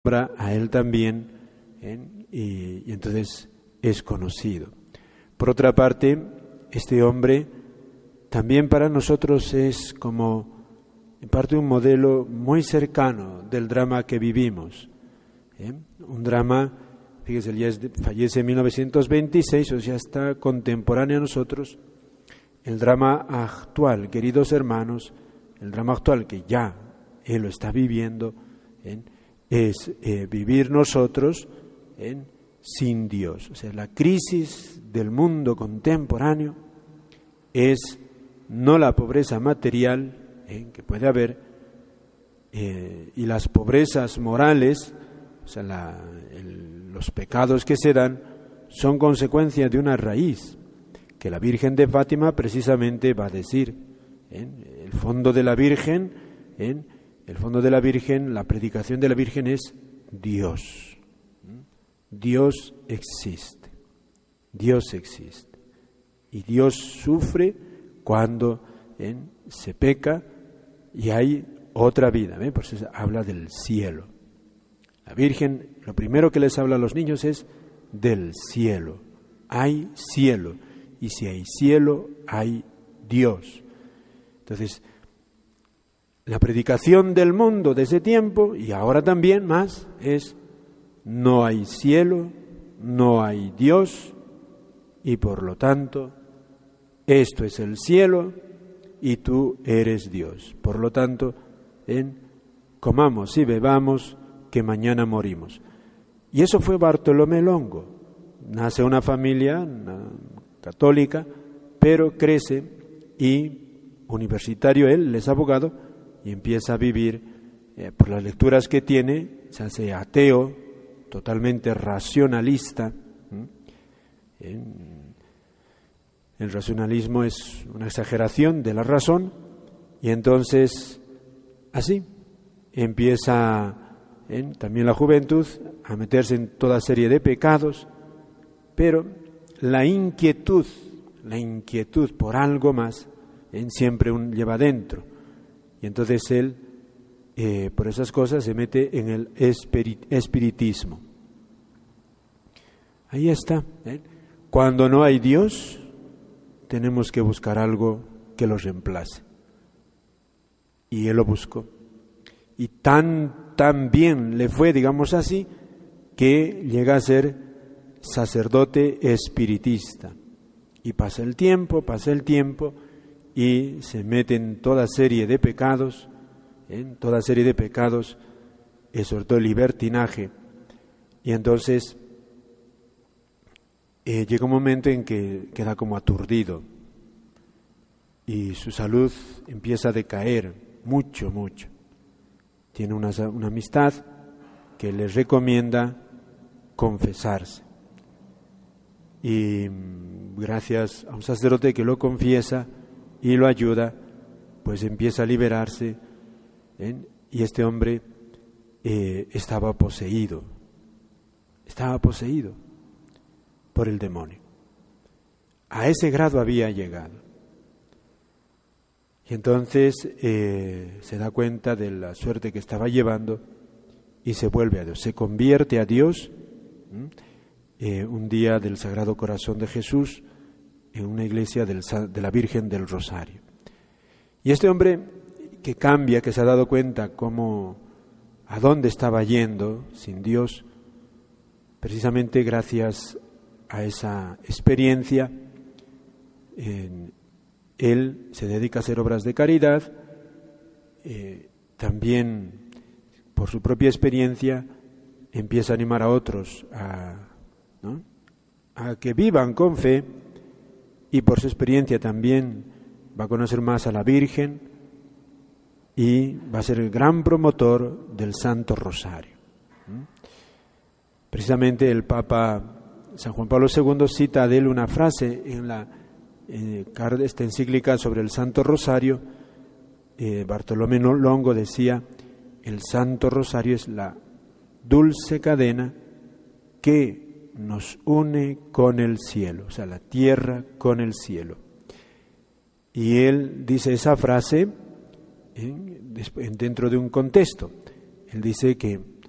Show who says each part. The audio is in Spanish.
Speaker 1: a él también, y entonces es conocido. Por otra parte, este hombre también para nosotros es como en parte un modelo muy cercano del drama que vivimos. Un drama, fíjese, él fallece en 1926, o sea, está contemporáneo a nosotros. El drama actual, queridos hermanos, el drama actual que ya él lo está viviendo, es vivir nosotros sin Dios. O sea, la crisis del mundo contemporáneo es no la pobreza material que puede haber, y las pobrezas morales, o sea, los pecados que se dan son consecuencia de una raíz que la Virgen de Fátima precisamente va a decir. El fondo de la Virgen, la predicación de la Virgen es Dios. Dios existe. Dios existe. Y Dios sufre cuando se peca y hay otra vida. Por eso habla del cielo. La Virgen, lo primero que les habla a los niños es del cielo. Hay cielo. Y si hay cielo, hay Dios. Entonces, la predicación del mundo de ese tiempo, y ahora también más, es: no hay cielo, no hay Dios, y por lo tanto, esto es el cielo y tú eres Dios. Por lo tanto, comamos y bebamos, que mañana morimos. Y eso fue Bartolomé Longo. Nace una familia católica, pero crece y universitario él es abogado y empieza a vivir, por las lecturas que tiene, se hace ateo, totalmente racionalista. El racionalismo es una exageración de la razón, y entonces así empieza también la juventud a meterse en toda serie de pecados, pero la inquietud por algo más siempre lleva dentro, y entonces él por esas cosas se mete en el espiritismo. Ahí está. Cuando no hay Dios, tenemos que buscar algo que lo reemplace. Y él lo buscó. Y tan bien le fue, digamos así, que llega a ser sacerdote espiritista. Y pasa el tiempo, y se mete en toda serie de pecados, sobre todo el libertinaje. Y entonces llega un momento en que queda como aturdido y su salud empieza a decaer mucho. Tiene una amistad que le recomienda confesarse, y gracias a un sacerdote que lo confiesa y lo ayuda, pues empieza a liberarse, y este hombre estaba poseído por el demonio. A ese grado había llegado. Y entonces se da cuenta de la suerte que estaba llevando y se vuelve a Dios. Se convierte a Dios un día del Sagrado Corazón de Jesús en una iglesia de la Virgen del Rosario. Y este hombre que cambia, que se ha dado cuenta a dónde estaba yendo sin Dios, precisamente gracias a esa experiencia, él se dedica a hacer obras de caridad, también por su propia experiencia empieza a animar a otros a que vivan con fe, y por su experiencia también va a conocer más a la Virgen y va a ser el gran promotor del Santo Rosario. Precisamente el Papa San Juan Pablo II cita de él una frase en esta encíclica sobre el Santo Rosario. Bartolomé Longo decía: el Santo Rosario es la dulce cadena que nos une con el cielo, o sea, la tierra con el cielo. Y él dice esa frase dentro de un contexto. Él dice que